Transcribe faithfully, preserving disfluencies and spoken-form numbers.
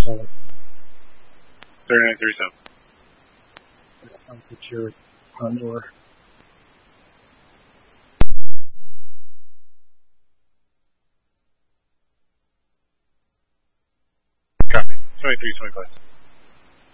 Solid. thirty-nine thirty-seven. I'll get your condor. Copy. twenty-three twenty-five.